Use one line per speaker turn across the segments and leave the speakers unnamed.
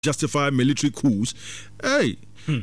justify military coups. Hey,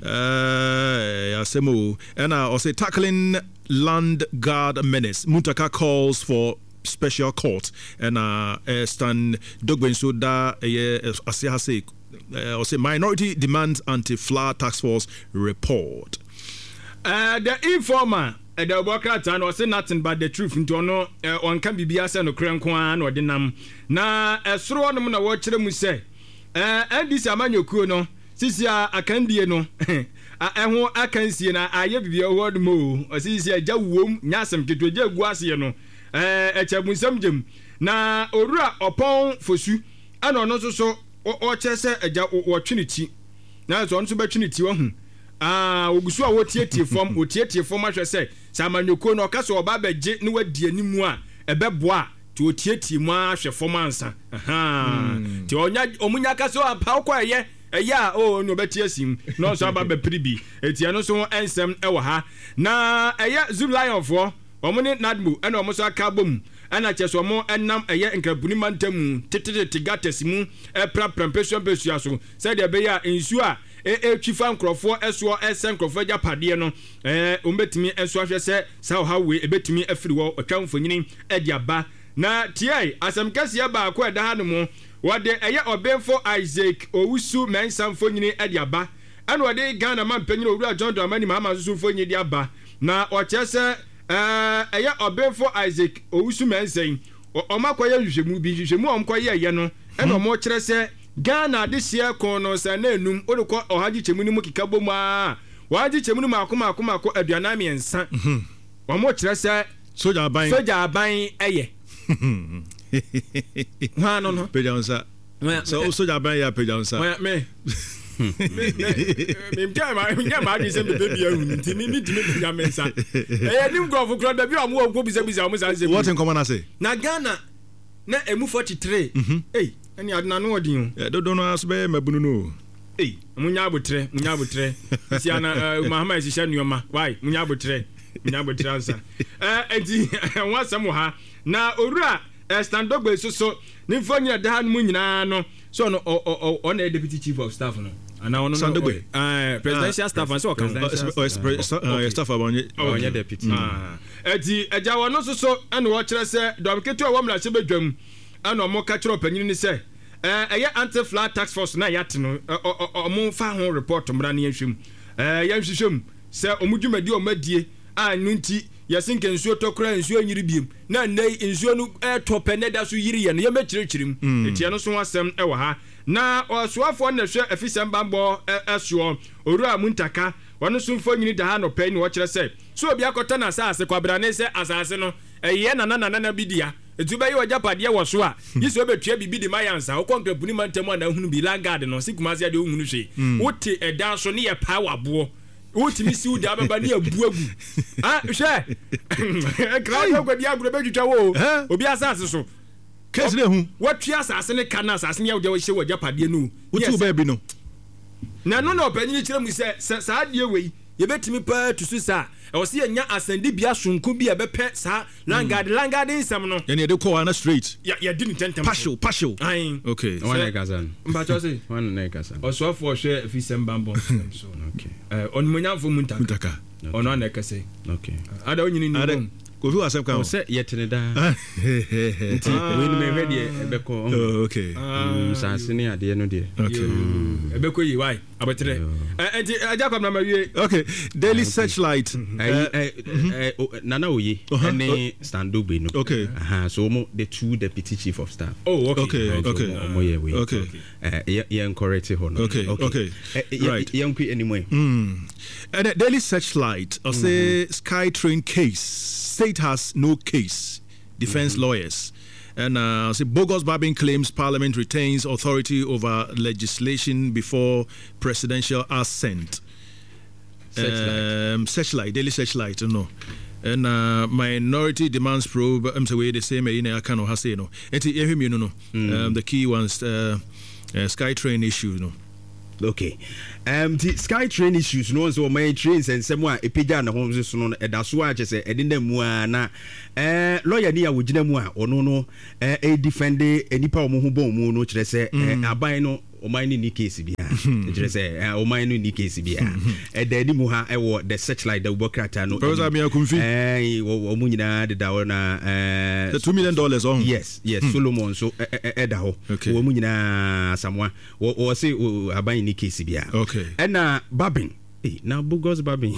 Asemo, and also tackling land guard menace. Muntaka calls for special court, and Stan Dogbensoda Asihase also minority demands anti-flour task force report.
The informer. The worker and was nothing but the truth into no on can be biasa no kran or dinam na esro no na watch them say and this amanyoku no sisia akandie no ehwo akansie na aye bibia word mo sisia agya wom nyasem ketogya guase no echabunsam jem na orura opon fosu ana no so o chese agya wotwenichi na so no so betwenichi wo hu ogusu a wotietie fom ahwe se samanyoko no kaso oba beje ne wadi animu a ebeboa ti otietie mu ahwe fom ansa ti omunya kaso apa kwa ye eya no betie sim no so aba bepribi etia no so ensem ewo ha na eya Zoo Lion fo omune nadmu ena omo so akabom ana cheso mo enam eye nkrabuni mantamu tititi gatesimu praprampesuan pesuaso se de be ya ensu a twifa nkrofo eso esen nkrofo ja pade no ombetimi enso ahwe se sao hawe ebetimi afiri wo otwamfonyini ediaba na tie asemkase ba ko eda hanu mo wode eye obenfo Isaac Owusu mensamfonyini ediaba ana wode Ghana mampanyini owura John Dramani mama susumfonyini ediaba na ochese eye obenfo Isaac Owusu mensan omakoye hwehwemu omkoye ye no ena omo kire se Ghana this year kono sana enum odekọ ohaji chemunu mu kikabo ma waji chemunu makoma aduana miensa omo kire se
soja
aban eye ha no
pejansa so soja aban ya pejansa
me mtama di se bebi ahu nti mi pejansa nim go for da bi omo ogbo bisa omo sa se
what in common say
na Ghana na emu 43 ani adna no odin
dodo no asbe mabunu no
munya abotre si ana Muhammad sisha nuoma why munya abotre ansa enti wasam ha na orura stand up so ni fonya da han mu nyina no so no on the deputy chief of staff no ana ono presidential staff and so
staff
abonye deputy enti eja wono so ana wo kire se domketu a womla se bedwam ana omo ka kire opanyini ni se anti-flour tax force na yate no omo fa ho report mra na yehwem yehwehwem se omudwumadi omadie nunti yasinke nsuo tokora nsuo nyiri biem na nei nsuo no topene da so yiri ye no yemekirikyirim etia no so asem ewo ha na osuafo na hwe afisem bambo eso orua muntaka wono so mfo nyini da ha no pɛ ni wo kire se so obi akota na asase kwabra ne se asase no eye na bidia etuba yi wajapade wo so a yiso betua bibi di mayansa wo konkre buni mantam na hunu bi langard no sikumase ade ohunu hwe wote eda so ne ye power bo wotimi si uda baba ne abuagu hwe krawo gwadi agro betwitwa wo obi asase so
case le hu
watua asase ne kana asase ne wo hye wajapade no
wotu ba bi no
na no opanyini kire mu se saa de wei ye betimi pa tusu sa e wo se nya asandi bia sonko bia bepe sa langard nsam no
ye ne de ko na straight
ya di tentem
partial okay
one kazan
mbacho say
one kazan
oswafo hwe afisem bambon so okay onmunyamfo muntaka ono na kase
okay
ada onyini ni
Kofi wasem kan.
Say yetene da. Nti we ni me hwe de ebeko.
Okay.
Sanse ni ade no de.
Okay.
Ebeko yi why? Abetre. Enti ajakwa na mawie.
Okay. Daily Searchlight.
Nana Oye and Stand Up no.
Okay.
So the two deputy chief of staff.
Oh, okay.
Okay.
Yeah, correct it.
Okay.
Right. Young quick anyway.
And Daily Searchlight, I say SkyTrain case. State has no case. Defense lawyers. And say bogus Barbing claims Parliament retains authority over legislation before presidential assent. Searchlight, Daily Searchlight, no. And minority demands probe. I'm saying the same. I cannot say no. The key ones, SkyTrain issue, no.
Okay. The SkyTrain issues no so my trains and somewhere epija na home so no edaso a chese edina mu na lawyer ni ya wogina mu a ono no defend enipa omo ho bon mu no kire se aban no oman ni case bia ejere say oman ni case bia edani mu ha ewo the searchlight the Bokrata no
Professor Mia Kumfi
omu nyina de da na
the $2 million on
yes Solomon so eda ho omu nyina samwa wo say aban ni case bia
okay
na Babin now Bogos Babin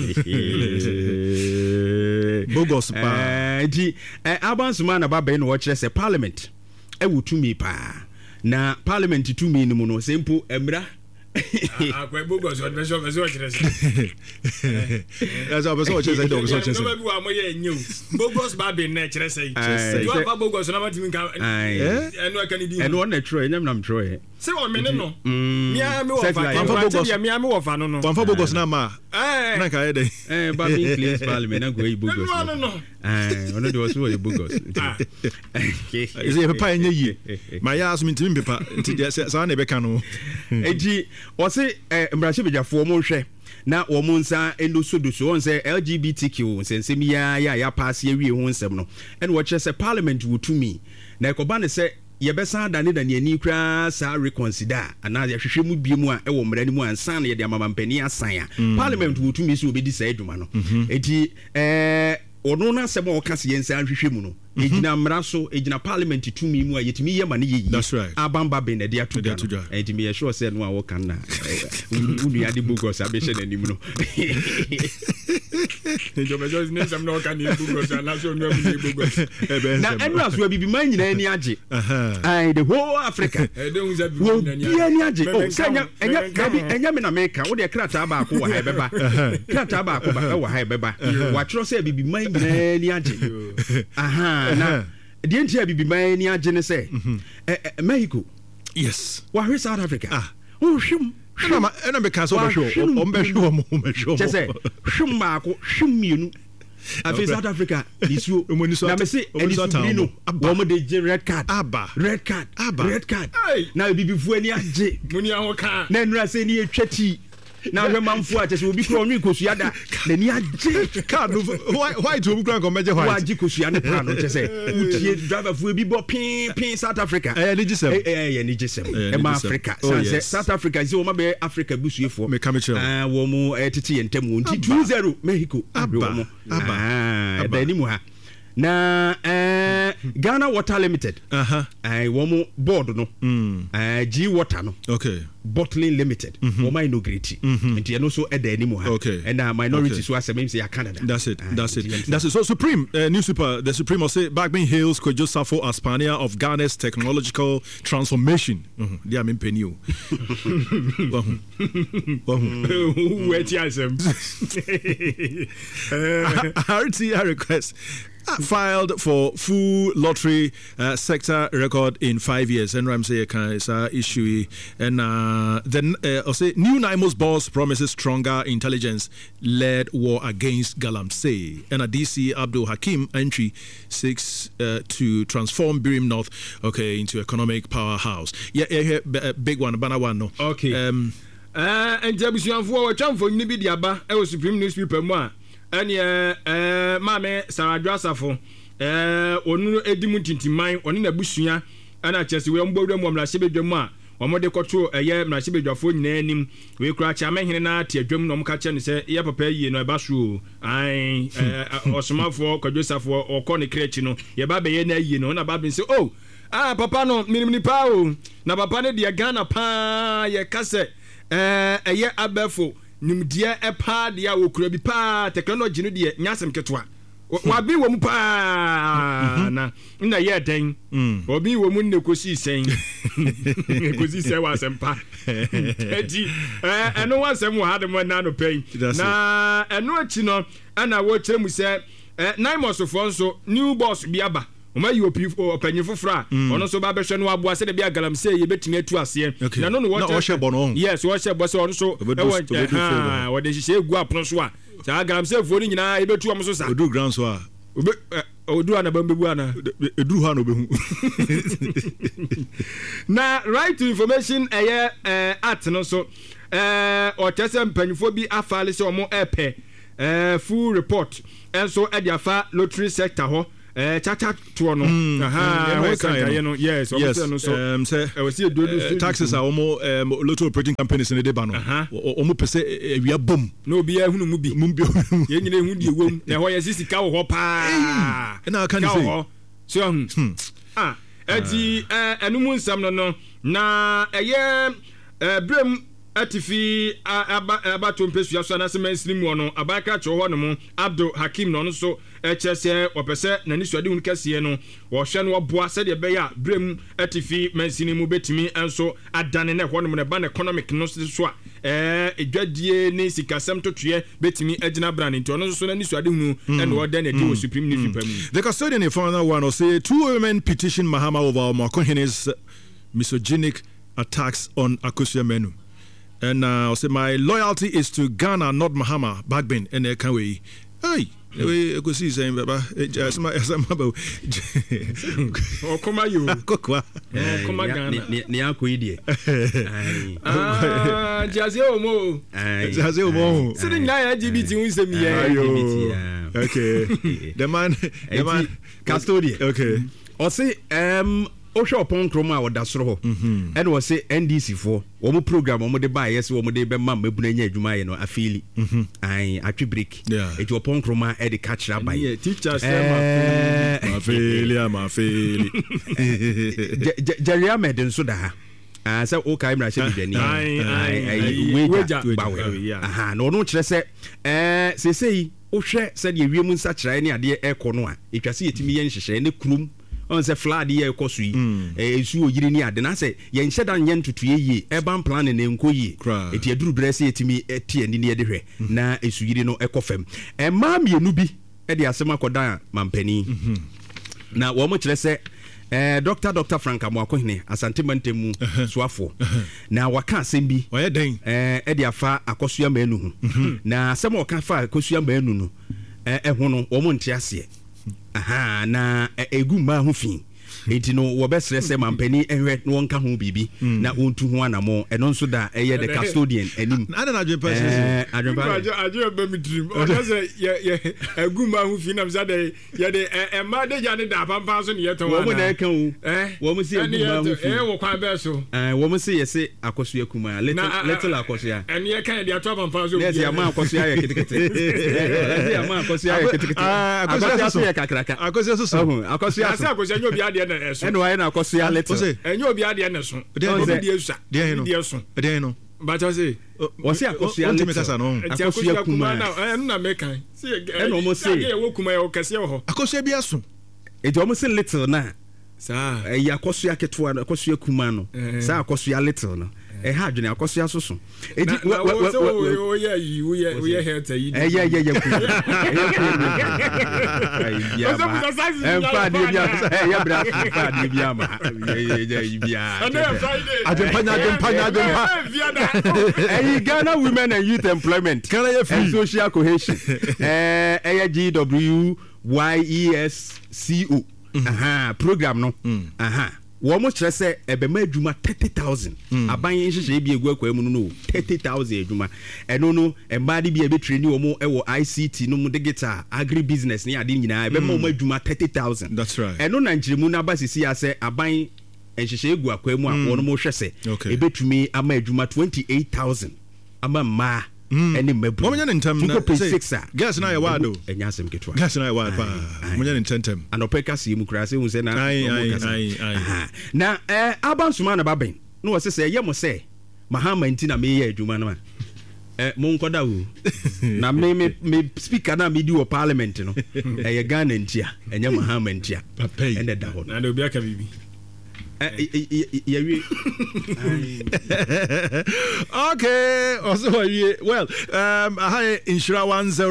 Bogos pa
di abansuma na Babin no kire say parliament ewu tumi pa na parliament tumi ni mu no sempo emra
akwa Bogos on version kire say
as a person kire say do so kire say
no be wa mo ye nyu Bogos Babin na kire say you have Bogos na matimi kan eno aka ni di
eno na tro enyam na mtro e
se o me no mia me wo fa mia me wo fa no
Pamfa Bogos na ma na ka ede
Babin claims parliament na go e Bogos
no
ono de waso e Bogos
is e papa enye yi ma ya aso ntimi pepa nti sa na be ka no
eji o se mbrahye bejafo mo hwe na wo mo nsa endo sodoso on se LGBTQ sensem ya pass ye wie ho nsem no en wo kire se parliament wo tumi na ekoba ne se yebesa da ne da ne ani kra sa reconsider ana ya hwehwe mu biemu a ewo mra ni mu ansa na ye de amamampani asan a parliament wo tumi so obedi sa edwuma no eti ono na sema o kase yensa hwehwe mu no ejina mra so ejina parliament tumi mu a yetimi ye ma ne ye abamba ben de atuga ejimi ye sure say no a wo kan na unu ya de Bogos abehye na nim no
Jomejo is name no kan ni Bogos na so no ni Bogos
na enra so bibi man nyina ni age the whole Africa wo bia ni age o senya enya me na meka wo de krata ba ko wa ha beba krata ba ko ba wa ha beba wa tro say bibi man nyina ni age na the entire bibi man ni age ne say Mexico
yes
wa hwe South Africa hwim
Shama ena be kaso be show ombe show
say hwim ba ko hwim mienu afi South Africa lisuo na me say elisuo wo mo de red card na bibi fu ani age
muni aho ka
na nura say ni etwati na hwe manfo a chese obi kro onwe kosua da na ni age
card why to obi kro ko meje why
age kosua ne plan no chese utie driver fu ebi bo pin South Africa
ni gisem
ni gisem ma Africa say South Africa is o ma be Africa busuefo
me come
wo mu tete yentam won 2-0 Mexico
aba
da ni mu ha na Ghana Water Limited wo mu board no G Water no
okay
bottling limited wo ma inaugurate and you know so e da ni mu ha and minority so asem say Canada
that's it so Supreme newspaper the Supreme will say Bagbin hails Kojo Safo as pioneer of Ghana's technological transformation they are mean penny
wait asem
RTI request filed for full lottery sector record in 5 years. And Ramsey is issue and then say new NIMOS boss promises stronger intelligence-led war against Galamsey. And a DC Abdul Hakim entry seeks to transform Birim North into economic powerhouse. Yeah, big one, banana one no.
Okay. And Jabusianfo chamfo ni bi diaba e Supreme newspaper mu a ene mame Saradrasafo onu edimu tintiman oni na busua ana chese we mbodwa mu mrahye a omode kwoto eye mrahye bedwafo nyina anim we kura cha mahene na ate adwam no mka che ne se ye papa yie no eba so ai osomafo kwadwosafo okọ ne krechi no ye ba be ye na yie no na ba be se oh papa no minimni pa o na papa ne de Ghana pa ye kase eye abefo nimdie epa de a wokura bi pa technology no de nyasem ketwa wa bi wo mu pa na ye den obi wo mu ne kosi sen kosi sen wa sempa edi eno wa sem wa hadem na no pen na eno achi no ana wo kire mu se NIMOS fo nso new boss bi aba oma yi opanyin foforo ono so ba behwe no aboa se de bia Galamsey ye betimi atu ase na no wo che bono yes wo che boso ono so wo de hihye egu apno so a sa Galamsey fo ni nyina ye betu am so sa
odu ground so a
odu ana bambebu ana
eduru ha no behu
na right to information at no so o tese mpanyfo bi afale se omo epe full report enso e dia fa lottery sector ho chacha to no yes
taxes are almost lot of operating companies in the debano almost per se we are boom
no be hunu mu bi ye nyina hu die wom na ho ye sisika wo pa
na kan say
so eti enu mu nsam no na eye brem atifi aba tompesua so na sema slim wono abaka cho ho no mu Abdul Hakim no so echese opese na ni suade hu kase no wo hwe no boa se de be ya brem atifi mansini mu betimi enso adane na ho no ne ban economic no so a edwadie ne sikasem totoye betimi agina brand nti ono so na ni suade hu and order na di wo supreme ni fipa mu.
The custodian in final one will say 2 women petition Mahama over Makohine's misogynic attacks on Akosua Menu. And I'll say my loyalty is to Ghana, not Mahama. Backbend and can we? Hey, we could see saying, Baba, just my
oh, come on, you,
Coqua,
come on,
Niakuidi.
Jazio Mo,
Jazio Mo,
sitting there, LGBT,
okay, the man,
custodian,
okay,
or say, Osho upon Chroma or Dasro, and was say NDC for one program, one de buy, yes, one de be mamma, Bunanya, Jumay, no, a feely. I break. Yeah, it will upon Chroma at the catch up by
teachers.
My failure.
Jerry Ahmed and Soda. So okay, I'm rushing Jenny. I no say, say, Oshe said you women such any idea air corner. If you see it to me and she any crum. On se flood ye kosui esu oyiri ni ade na se ye nhye dan ye ntutu ye urban plan ne nko ye eti aduru dress etimi eti ani ne de hwe na esu yiri no ekofem ma mienu bi e de asema kodan mampani na wo mo kire se Dr. Frank Amwakohene asante mantemu soafo na waka asem bi
oye den
e de afa Akosua Manu hu na asem waka fa Akosua Manu no ho no wo mo nte ase aha na egu ma ho fi enti no wo besre se mampani ehwe no wonka ho bibi na ontu ho anamo eno nso da eye the custodian anim
ana na adwen
ajo ba mitrim o say ye egu ma ho fi na mza de ye de ma de ja ne da pampa so ne yeto
wo mo na eka wo wo mo se egu ma ho fi
wo kwa be so
wo mo se ye se Akosua kuma little Akosua
eni ye kan de ato pampa so
yes ya ma Akosua ye ketekete ya ma Akosua ye ketekete Akosua ye kakraka
Akosua so
Akosua nyo bi ade na eso
eno aye na Akosua little
enyo bi ade na so de eso de eso
de no
but I say
o se Akosua little
no
Akosua kuma na na mekan se
eno mo se
ye wo kuma ye o kase ho
Akosua bi aso
ejo mo se little na
sa
ya Akosua keto na Akosua kuma no sa Akosua little no ha adwene Akosua soso edi
wo ye health yi
empa di bia ya bra empa di bia ma Ghana Women and Youth Employment and Social Cohesion GWYESCO program no wo mo kire se ebema adwuma 30,000 aban nhyehyɛ bi egu akwa mu no 30,000 adwuma eno no embade bi ebe train wo mo ewo ICT no mo digital agri business ne ade nyinaa ebema wo mo adwuma 30,000
that's right
eno na nkyiremu na basisi ya se aban nhyehyɛ egu akwa mu a wo no mo hwɛ se ebetumi ama adwuma 28,000 ama ma any mebu
mo nyane ntam na gas na ya wado
enya asem ketwa
gas na ya wado pa mo nyane ntentem
anopeka si mu kura se hu se na na abansuma na baben no wo se ye mo se Mahama nti na me ye adwuma na mo nkoda wo na me speaker na me di wo parliament no ye Ghana ntia enya Mahama ntia ende da ho
na obi aka bibi
okay also well I had Insura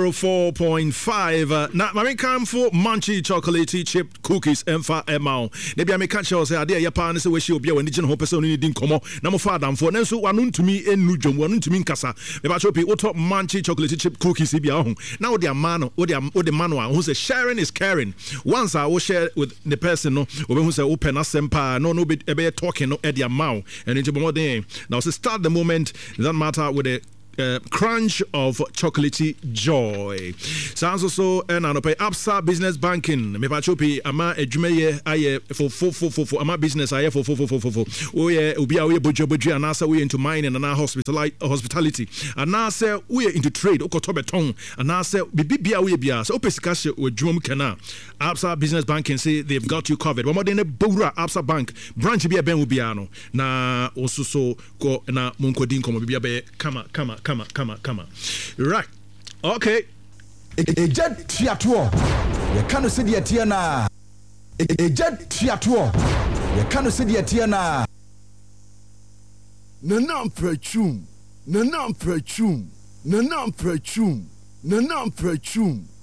104.5 na mami come for Munchie chocolatey chip cookies emfa emao na bia me catch us say ade ya pa ne se we shi obi a wani gine ho person ni din komo na mo fa adamfo na so wanu ntumi enu dwom wanu ntumi nkasa me ba chopi auto Munchie chocolatey chip cookies bia ho na wo de amano wo de mano a who say sharing is caring once I will share with the person no obi who say open asempa no be talking no at their mouth and into more day now so start the moment. It doesn't matter with the crunch of chocolatey joy. Sounds also and pay Absa Business Banking. Me pachopi ama edwumeye aye for ama business aye for. Oh yeah, obi a we bojo and asa we into mining and hospitality. And now say we into trade, okoto beton. And now say bibia we bia. So opesika we dwum kana. Absa Business Banking say they've got you covered. One more than a Bura Absa Bank branch be a ben ubiano. Na also so ko na munko din komo bibia be kama. Right. Okay.
Ejed triato. Ye kanu se de tie na. Ejed triato. Ye kanu se de tie na.
Nanam prechum.